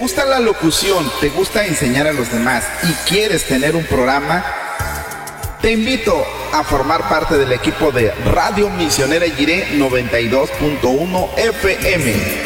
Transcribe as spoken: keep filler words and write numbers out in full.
gusta la locución, te gusta enseñar a los demás y quieres tener un programa, te invito a formar parte del equipo de Radio Misionera Jiré noventa y dos punto uno F M.